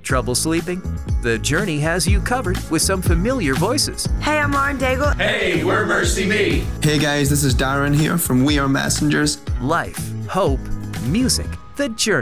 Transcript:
Trouble sleeping? The Journey has you covered with some familiar voices. Hey, I'm Lauren Daigle. Hey, we're Mercy Me. Hey guys, this is Darren here from We Are Messengers. Life, hope, music, The Journey.